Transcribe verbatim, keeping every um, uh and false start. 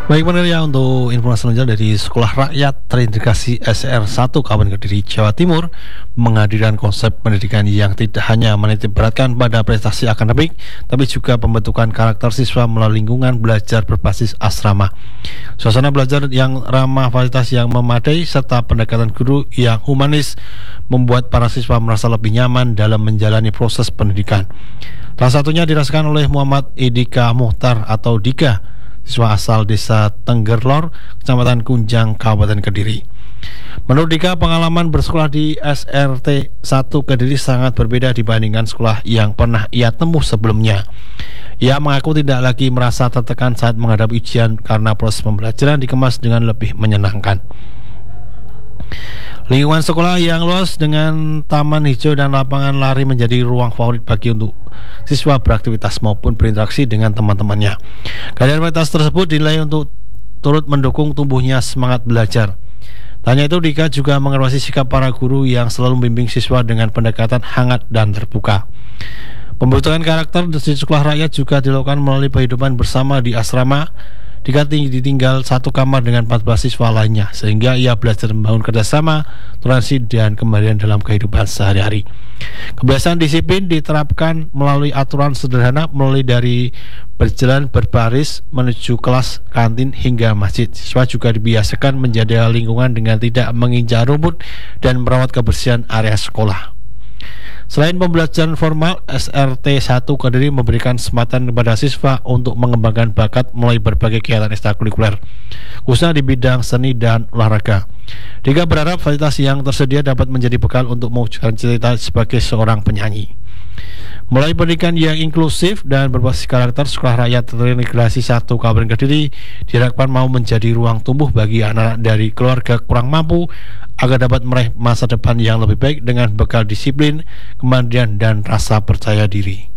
Baik pendengar ya, untuk informasi selanjutnya dari Sekolah Rakyat Terintegrasi S R satu Kabupaten Kediri, Jawa Timur menghadirkan konsep pendidikan yang tidak hanya menitik beratkan pada prestasi akademik, tapi juga pembentukan karakter siswa melalui lingkungan belajar berbasis asrama. Suasana belajar yang ramah, fasilitas yang memadai, serta pendekatan guru yang humanis membuat para siswa merasa lebih nyaman dalam menjalani proses pendidikan. Salah satunya dirasakan oleh Muhammad Idika Muhtar atau Dika, siswa asal desa Tenggerlor, Kecamatan Kunjang, Kabupaten Kediri. Menurut Dika, pengalaman bersekolah di S R T satu Kediri sangat berbeda dibandingkan sekolah yang pernah ia tempuh sebelumnya. Ia mengaku tidak lagi merasa tertekan saat menghadapi ujian karena proses pembelajaran dikemas dengan lebih menyenangkan. Lingkungan sekolah yang luas dengan taman hijau dan lapangan lari menjadi ruang favorit bagi untuk siswa beraktivitas maupun berinteraksi dengan teman-temannya. Kehadiran fasilitas tersebut dinilai untuk turut mendukung tumbuhnya semangat belajar. Tanya itu, Dika juga mengevaluasi sikap para guru yang selalu membimbing siswa dengan pendekatan hangat dan terbuka. Pembentukan karakter di sekolah rakyat juga dilakukan melalui kehidupan bersama di asrama. Dika ditinggal satu kamar dengan empat belas siswa lainnya, sehingga ia belajar membangun kerjasama, toleransi, dan kemandirian dalam kehidupan sehari-hari. Kebiasaan disiplin diterapkan melalui aturan sederhana, mulai dari berjalan berbaris menuju kelas, kantin, hingga masjid. Siswa juga dibiasakan menjaga lingkungan dengan tidak menginjak rumput dan merawat kebersihan area sekolah. Selain pembelajaran formal, S R T satu Kediri memberikan kesempatan kepada siswa untuk mengembangkan bakat melalui berbagai kegiatan ekstrakurikuler, khususnya di bidang seni dan olahraga. Dika berharap fasilitas yang tersedia dapat menjadi bekal untuk mewujudkan cita-cita sebagai seorang penyanyi. Mulai pendidikan yang inklusif dan berbasis karakter, Sekolah Rakyat Terintegrasi satu Kabupaten Kediri diharapkan mau menjadi ruang tumbuh bagi anak-anak dari keluarga kurang mampu agar dapat meraih masa depan yang lebih baik dengan bekal disiplin, kemandirian, dan rasa percaya diri.